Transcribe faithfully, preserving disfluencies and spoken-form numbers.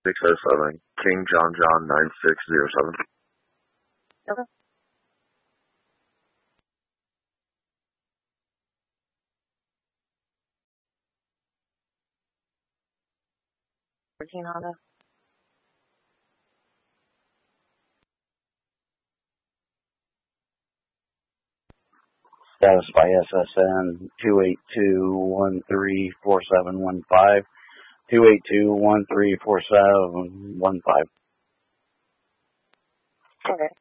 six oh seven, King John John nine six zero seven. Okay. fourteen Honda. Status by S S N two eight two one three four seven one five, two eight two one three four seven one five. Okay.